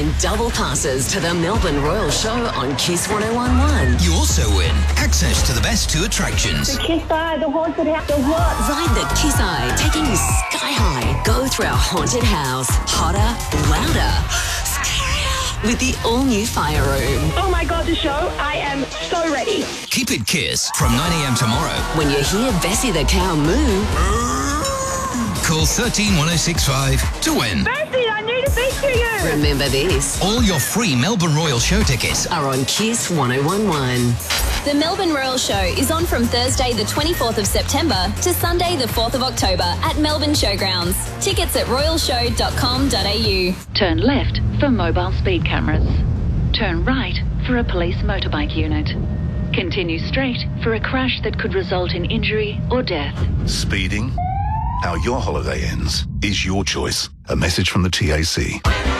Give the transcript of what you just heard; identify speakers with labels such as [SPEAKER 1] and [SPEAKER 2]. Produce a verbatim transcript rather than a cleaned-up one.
[SPEAKER 1] win double passes to the Melbourne Royal Show on Kiss one oh one one.
[SPEAKER 2] You also win access to the best two attractions.
[SPEAKER 3] The Kiss Eye, the haunted house, the what?
[SPEAKER 1] Ride the Kiss Eye, taking you sky high. Go through our haunted house. Hotter, louder, scarier. With the all-new fire room.
[SPEAKER 3] Oh my God, the show. I am so ready.
[SPEAKER 2] Keep it Kiss from nine a.m. tomorrow.
[SPEAKER 1] When you hear Bessie the cow moo,
[SPEAKER 2] call one three one oh six five to win.
[SPEAKER 3] Bessie, I need to speak to you.
[SPEAKER 1] remember this.
[SPEAKER 2] All your free Melbourne Royal Show tickets
[SPEAKER 1] Are on Kiss one oh one one.
[SPEAKER 4] The Melbourne Royal Show is on from Thursday the twenty-fourth of September to Sunday the fourth of October at Melbourne Showgrounds. Tickets at royal show dot com dot a u.
[SPEAKER 5] Turn left for mobile speed cameras. Turn right for a police motorbike unit. Continue straight for a crash that could result in injury or death.
[SPEAKER 6] Speeding? How your holiday ends is your choice. A message from the T A C.